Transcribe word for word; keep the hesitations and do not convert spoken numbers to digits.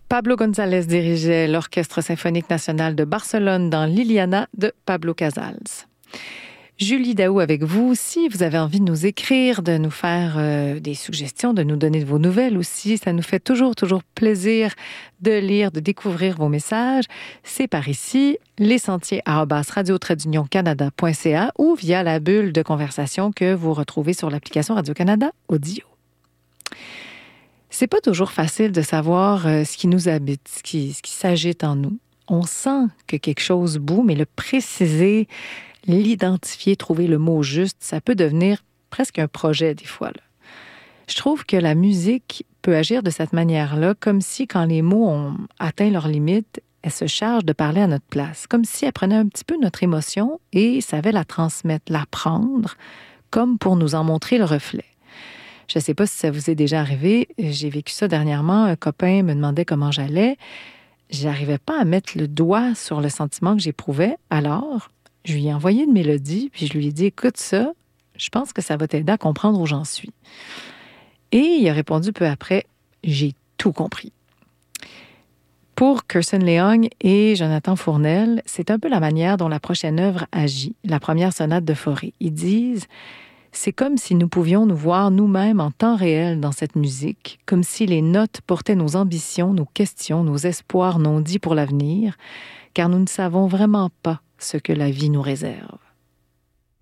Pablo González dirigeait l'Orchestre symphonique national de Barcelone dans l'Iliana de Pablo Casals. Julie Daou avec vous. Si vous avez envie de nous écrire, de nous faire euh, des suggestions, de nous donner de vos nouvelles aussi, ça nous fait toujours, toujours plaisir de lire, de découvrir vos messages. C'est par ici, lesentiers arobase radio trait d'union canada point c a ou via la bulle de conversation que vous retrouvez sur l'application Radio-Canada Audio. C'est pas toujours facile de savoir euh, ce qui nous habite, ce qui, ce qui s'agite en nous. On sent que quelque chose bout, mais le préciser, l'identifier, trouver le mot juste, ça peut devenir presque un projet des fois, là. Je trouve que la musique peut agir de cette manière-là, comme si quand les mots ont atteint leurs limites, elle se charge de parler à notre place, comme si elle prenait un petit peu notre émotion et savait la transmettre, la prendre, comme pour nous en montrer le reflet. Je ne sais pas si ça vous est déjà arrivé, j'ai vécu ça dernièrement, un copain me demandait comment j'allais, j'arrivais pas à mettre le doigt sur le sentiment que j'éprouvais, alors je lui ai envoyé une mélodie, puis je lui ai dit « Écoute ça, je pense que ça va t'aider à comprendre où j'en suis. » Et il a répondu peu après « J'ai tout compris. » Pour Kirsten Leong et Jonathan Fournel, c'est un peu la manière dont la prochaine œuvre agit, la première sonate de Fauré. Ils disent « C'est comme si nous pouvions nous voir nous-mêmes en temps réel dans cette musique, comme si les notes portaient nos ambitions, nos questions, nos espoirs non dits pour l'avenir, car nous ne savons vraiment pas ce que la vie nous réserve. »